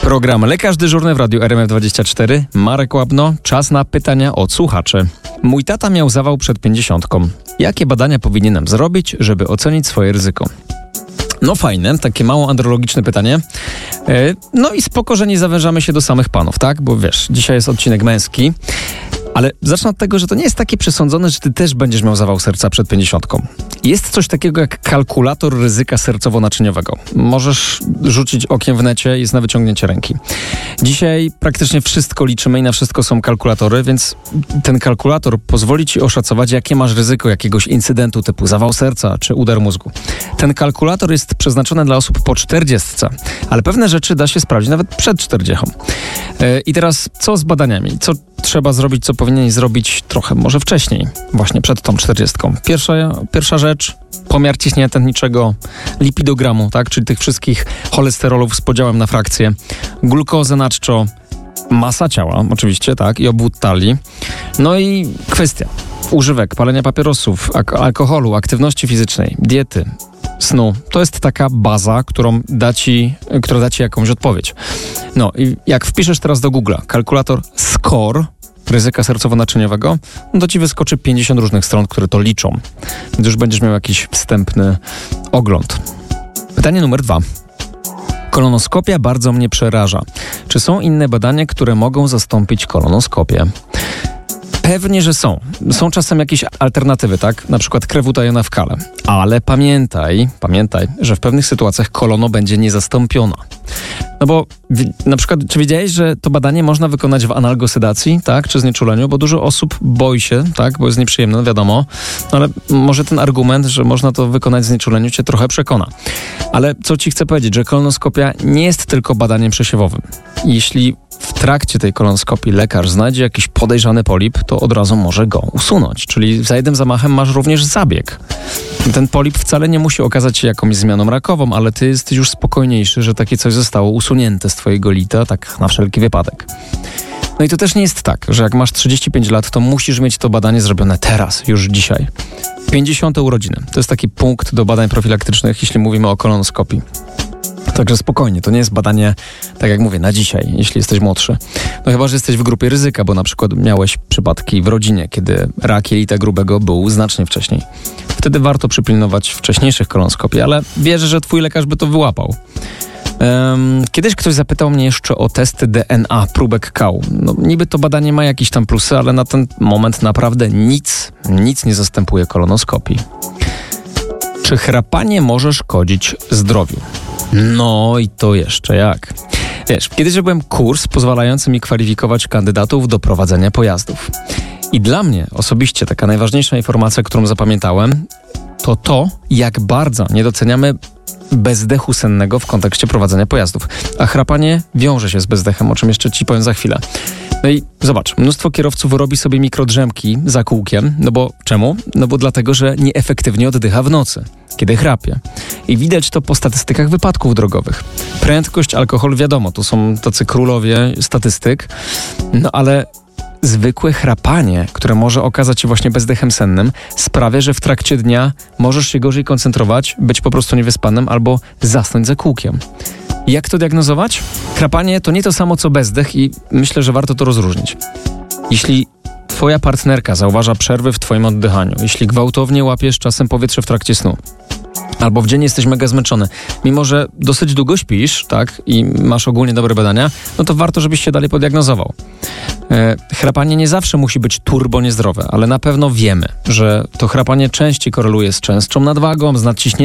Program Lekarz Dyżurny w Radiu RMF24. Marek Łabno. Czas na pytania od słuchaczy. Mój tata miał zawał przed 50. Jakie badania powinienem zrobić, żeby ocenić swoje ryzyko? No fajne, takie mało andrologiczne pytanie. No i spoko, że nie zawężamy się do samych panów, tak? Bo wiesz, dzisiaj jest odcinek męski. Ale zacznę od tego, że to nie jest takie przesądzone, że ty też będziesz miał zawał serca przed 50. Jest coś takiego jak kalkulator ryzyka sercowo-naczyniowego. Możesz rzucić okiem w necie, jest na wyciągnięcie ręki. Dzisiaj praktycznie wszystko liczymy i na wszystko są kalkulatory, więc ten kalkulator pozwoli ci oszacować, jakie masz ryzyko jakiegoś incydentu typu zawał serca czy udar mózgu. Ten kalkulator jest przeznaczony dla osób po 40, ale pewne rzeczy da się sprawdzić nawet przed 40. I teraz co z badaniami? Co trzeba zrobić, co powinien zrobić trochę może wcześniej, właśnie przed tą 40. Pierwsza rzecz, pomiar ciśnienia tętniczego, lipidogramu, tak, czyli tych wszystkich cholesterolów z podziałem na frakcje, glukozę na czczo, masa ciała oczywiście, tak, i obwód talii. No i kwestia używek, palenia papierosów, alkoholu, aktywności fizycznej, diety, snu. To jest taka baza, która da ci jakąś odpowiedź. No i jak wpiszesz teraz do Google'a kalkulator SCORE ryzyka sercowo-naczyniowego, no to ci wyskoczy 50 różnych stron, które to liczą. Więc już będziesz miał jakiś wstępny ogląd. Pytanie numer 2. Kolonoskopia bardzo mnie przeraża. Czy są inne badania, które mogą zastąpić kolonoskopię? Pewnie, że są. Są czasem jakieś alternatywy, tak? Na przykład krew utajona w kale. Ale pamiętaj, że w pewnych sytuacjach kolono będzie niezastąpiona. No bo na przykład, czy wiedziałeś, że to badanie można wykonać w analgosedacji, tak? Czy znieczuleniu? Bo dużo osób boi się, tak? Bo jest nieprzyjemne, wiadomo. No ale może ten argument, że można to wykonać w znieczuleniu cię trochę przekona. Ale co ci chcę powiedzieć, że kolonoskopia nie jest tylko badaniem przesiewowym. Jeśli w trakcie tej kolonoskopii lekarz znajdzie jakiś podejrzany polip, to od razu może go usunąć. Czyli za jednym zamachem masz również zabieg. Ten polip wcale nie musi okazać się jakąś zmianą rakową, ale ty jesteś już spokojniejszy, że takie coś zostało usunięte z twojego lita, tak na wszelki wypadek. No i to też nie jest tak, że jak masz 35 lat, to musisz mieć to badanie zrobione teraz, już dzisiaj. 50 urodziny. To jest taki punkt do badań profilaktycznych, jeśli mówimy o kolonoskopii. Także spokojnie, to nie jest badanie, tak jak mówię, na dzisiaj, jeśli jesteś młodszy. No chyba, że jesteś w grupie ryzyka, bo na przykład miałeś przypadki w rodzinie, kiedy rak jelita grubego był znacznie wcześniej. Wtedy warto przypilnować wcześniejszych kolonoskopii, ale wierzę, że twój lekarz by to wyłapał. Kiedyś ktoś zapytał mnie jeszcze o testy DNA próbek kału. No, niby to badanie ma jakieś tam plusy, ale na ten moment naprawdę nic nie zastępuje kolonoskopii. Czy chrapanie może szkodzić zdrowiu? No i to jeszcze jak. Wiesz, kiedyś robiłem kurs pozwalający mi kwalifikować kandydatów do prowadzenia pojazdów. I dla mnie osobiście taka najważniejsza informacja, którą zapamiętałem, to jak bardzo nie doceniamy bezdechu sennego w kontekście prowadzenia pojazdów. A chrapanie wiąże się z bezdechem, o czym jeszcze ci powiem za chwilę. No i zobacz, mnóstwo kierowców robi sobie mikrodrzemki za kółkiem. No bo czemu? No bo dlatego, że nieefektywnie oddycha w nocy, kiedy chrapie. I widać to po statystykach wypadków drogowych. Prędkość, alkohol, wiadomo, to są tacy królowie statystyk, no ale zwykłe chrapanie, które może okazać się właśnie bezdechem sennym, sprawia, że w trakcie dnia możesz się gorzej koncentrować, być po prostu niewyspanym albo zasnąć za kółkiem. Jak to diagnozować? Chrapanie to nie to samo co bezdech i myślę, że warto to rozróżnić. Jeśli twoja partnerka zauważa przerwy w twoim oddychaniu, jeśli gwałtownie łapiesz czasem powietrze w trakcie snu, albo w dzień jesteś mega zmęczony, mimo że dosyć długo śpisz, tak, i masz ogólnie dobre badania, no to warto, żebyś się dalej podiagnozował. Chrapanie nie zawsze musi być turbo niezdrowe, ale na pewno wiemy, że to chrapanie częściej koreluje z częstszą nadwagą, z nadciśnieniem